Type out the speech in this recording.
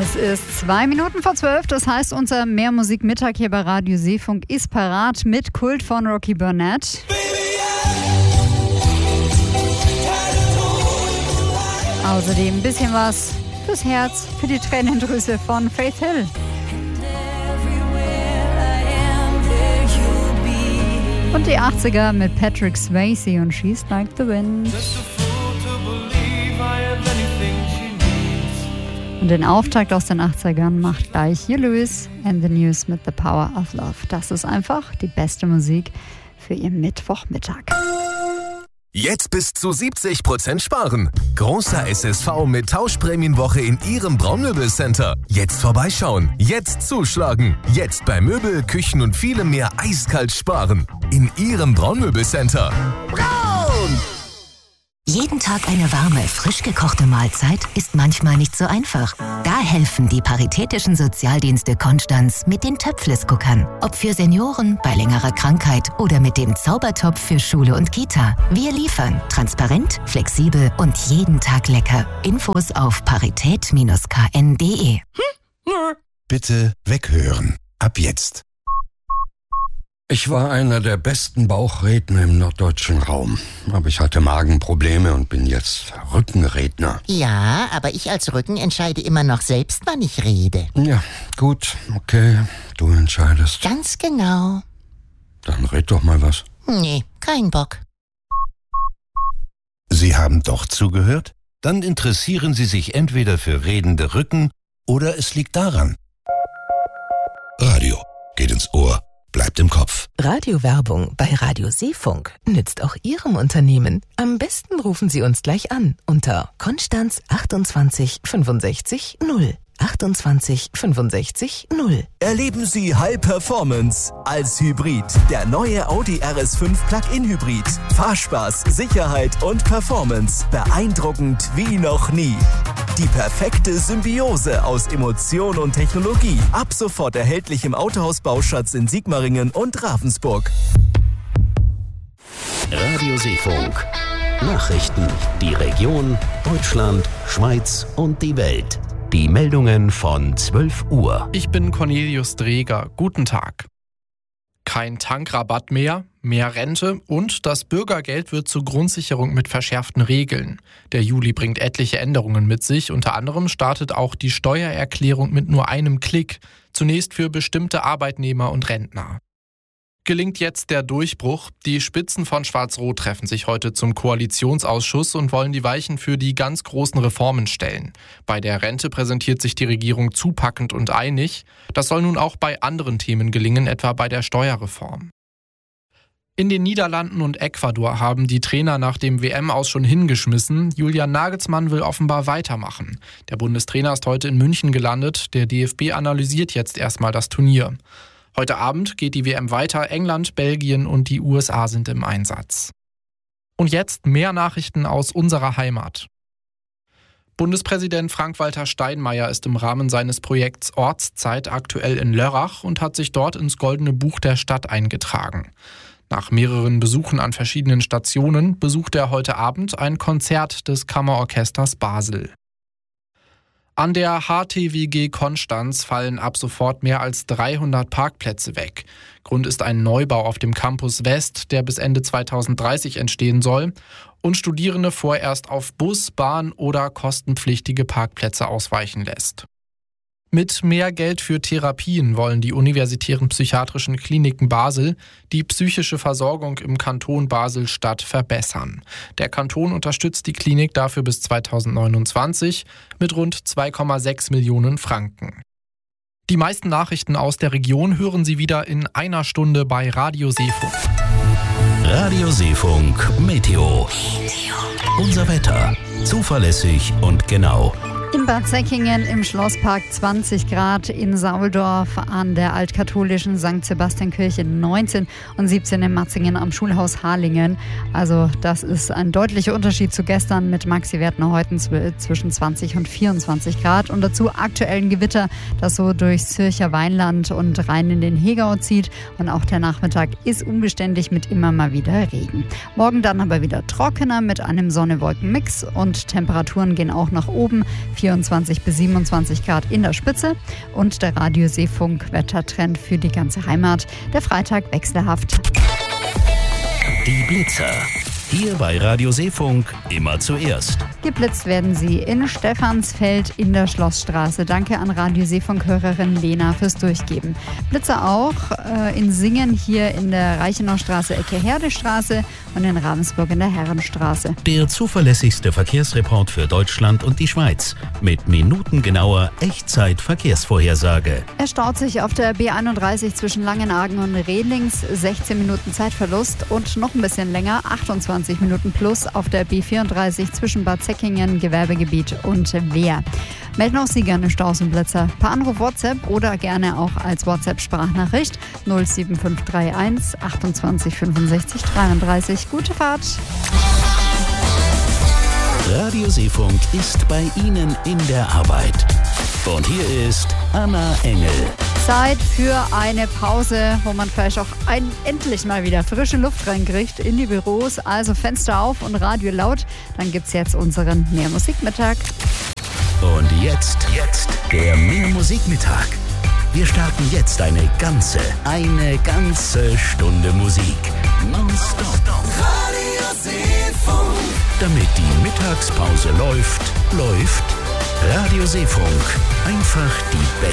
Es ist 2 Minuten vor 12, das heißt, unser Mehrmusikmittag hier bei Radio Seefunk ist parat mit Kult von Rocky Burnett. Außerdem ein bisschen was fürs Herz, für die Tränendrüse von Faith Hill. Und die 80er mit Patrick Swayze und She's Like the Wind. Und den Auftakt aus den 80ern macht gleich hier Louis and the News mit The Power of Love. Das ist einfach die beste Musik für Ihr Mittwochmittag. Jetzt bis zu 70% sparen. Großer SSV mit Tauschprämienwoche in Ihrem Braunmöbelcenter. Jetzt vorbeischauen, jetzt zuschlagen. Jetzt bei Möbel, Küchen und vielem mehr eiskalt sparen. In Ihrem Braunmöbelcenter. Braun! Jeden Tag eine warme, frisch gekochte Mahlzeit ist manchmal nicht so einfach. Da helfen die Paritätischen Sozialdienste Konstanz mit den Töpfles-Cookern. Ob für Senioren, bei längerer Krankheit oder mit dem Zaubertopf für Schule und Kita. Wir liefern transparent, flexibel und jeden Tag lecker. Infos auf parität-kn.de. Bitte weghören. Ab jetzt. Ich war einer der besten Bauchredner im norddeutschen Raum. Aber ich hatte Magenprobleme und bin jetzt Rückenredner. Ja, aber ich als Rücken entscheide immer noch selbst, wann ich rede. Ja, gut, okay, du entscheidest. Ganz genau. Dann red doch mal was. Nee, kein Bock. Sie haben doch zugehört? Dann interessieren Sie sich entweder für redende Rücken oder es liegt daran. Radio geht ins Ohr. Bleibt im Kopf. Radiowerbung bei Radio Seefunk nützt auch Ihrem Unternehmen. Am besten rufen Sie uns gleich an unter Konstanz 28 65 0. 28 65 0. Erleben Sie High Performance als Hybrid. Der neue Audi RS5 Plug-in Hybrid. Fahrspaß, Sicherheit und Performance. Beeindruckend wie noch nie. Die perfekte Symbiose aus Emotion und Technologie. Ab sofort erhältlich im Autohaus Bauschatz in Sigmaringen und Ravensburg. Radio Seefunk. Nachrichten. Die Region, Deutschland, Schweiz und die Welt. Die Meldungen von 12 Uhr. Ich bin Cornelius Dreger. Guten Tag. Kein Tankrabatt mehr, mehr Rente und das Bürgergeld wird zur Grundsicherung mit verschärften Regeln. Der Juli bringt etliche Änderungen mit sich. Unter anderem startet auch die Steuererklärung mit nur einem Klick. Zunächst für bestimmte Arbeitnehmer und Rentner. Gelingt jetzt der Durchbruch? Die Spitzen von Schwarz-Rot treffen sich heute zum Koalitionsausschuss und wollen die Weichen für die ganz großen Reformen stellen. Bei der Rente präsentiert sich die Regierung zupackend und einig. Das soll nun auch bei anderen Themen gelingen, etwa bei der Steuerreform. In den Niederlanden und Ecuador haben die Trainer nach dem WM-Aus schon hingeschmissen. Julian Nagelsmann will offenbar weitermachen. Der Bundestrainer ist heute in München gelandet. Der DFB analysiert jetzt erstmal das Turnier. Heute Abend geht die WM weiter. England, Belgien und die USA sind im Einsatz. Und jetzt mehr Nachrichten aus unserer Heimat. Bundespräsident Frank-Walter Steinmeier ist im Rahmen seines Projekts Ortszeit aktuell in Lörrach und hat sich dort ins Goldene Buch der Stadt eingetragen. Nach mehreren Besuchen an verschiedenen Stationen besucht er heute Abend ein Konzert des Kammerorchesters Basel. An der HTWG Konstanz fallen ab sofort mehr als 300 Parkplätze weg. Grund ist ein Neubau auf dem Campus West, der bis Ende 2030 entstehen soll und Studierende vorerst auf Bus, Bahn oder kostenpflichtige Parkplätze ausweichen lässt. Mit mehr Geld für Therapien wollen die universitären psychiatrischen Kliniken Basel die psychische Versorgung im Kanton Basel-Stadt verbessern. Der Kanton unterstützt die Klinik dafür bis 2029 mit rund 2,6 Millionen Franken. Die meisten Nachrichten aus der Region hören Sie wieder in einer Stunde bei Radio Seefunk. Radio Seefunk Meteo. Unser Wetter. Zuverlässig und genau. In Bad Säckingen im Schlosspark 20 Grad, in Sauldorf an der altkatholischen St. Sebastian-Kirche 19 und 17 in Matzingen am Schulhaus Harlingen. Also das ist ein deutlicher Unterschied zu gestern mit Maxi-Werten heute zwischen 20 und 24 Grad. Und dazu aktuellen Gewitter, das so durchs Zürcher Weinland und rein in den Hegau zieht. Und auch der Nachmittag ist unbeständig mit immer mal wieder Regen. Morgen dann aber wieder trockener mit einem Sonne-Wolken-Mix und Temperaturen gehen auch nach oben. 24 bis 27 Grad in der Spitze und der Radio Seefunk Wettertrend für die ganze Heimat. Der Freitag wechselhaft. Die Blitzer. Hier bei Radio Seefunk immer zuerst. Geblitzt werden sie in Stephansfeld in der Schlossstraße. Danke an Radio Seefunk-Hörerin Lena fürs Durchgeben. Blitzer auch in Singen hier in der Reichenaustraße, Ecke Herdestraße und in Ravensburg in der Herrenstraße. Der zuverlässigste Verkehrsreport für Deutschland und die Schweiz mit minutengenauer Echtzeit-Verkehrsvorhersage. Es staut sich auf der B31 zwischen Langenargen und Redlings. 16 Minuten Zeitverlust und noch ein bisschen länger, 28 Minuten plus auf der B34 zwischen Bad Säckingen, Gewerbegebiet und Wehr. Melden auch Sie gerne Staus und Blitzer per Anruf WhatsApp oder gerne auch als WhatsApp-Sprachnachricht 07531 28 65 33. Gute Fahrt! Radio Seefunk ist bei Ihnen in der Arbeit. Und hier ist Anna Engel. Zeit für eine Pause, wo man vielleicht auch endlich mal wieder frische Luft reinkriegt in die Büros. Also Fenster auf und Radio laut. Dann gibt's jetzt unseren Mehrmusikmittag. Und jetzt der Mehrmusikmittag. Wir starten jetzt eine ganze Stunde Musik. Nonstop. Radio Seefunk. Damit die Mittagspause läuft. Radio Seefunk. Einfach die beste